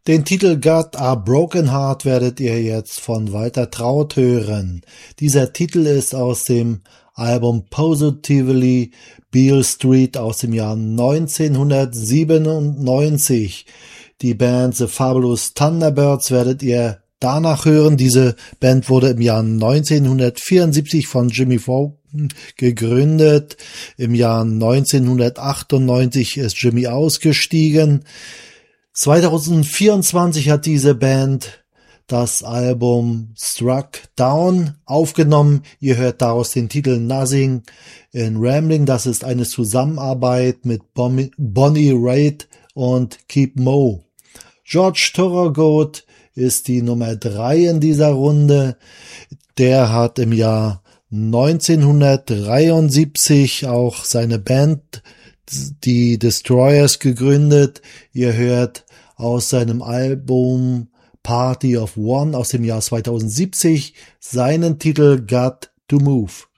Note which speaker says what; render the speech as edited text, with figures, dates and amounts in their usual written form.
Speaker 1: Den Titel Got a Broken Heart werdet ihr jetzt von Walter Trout hören. Dieser Titel ist aus dem Album Positively Beale Street aus dem Jahr 1997. Die Band The Fabulous Thunderbirds werdet ihr danach hören. Diese Band wurde im Jahr 1974 von Jimmy Vaughan gegründet. Im Jahr 1998 ist Jimmy ausgestiegen. 2024 hat diese Band das Album Struck Down aufgenommen. Ihr hört daraus den Titel Nothing in Rambling. Das ist eine Zusammenarbeit mit Bonnie Raitt und Keith Moe. George Thorogood ist die Nummer 3 in dieser Runde. Der hat im Jahr 1973 auch seine Band, die Destroyers, gegründet. Ihr hört aus seinem Album Party of One aus dem Jahr 2070 seinen Titel Got to Move.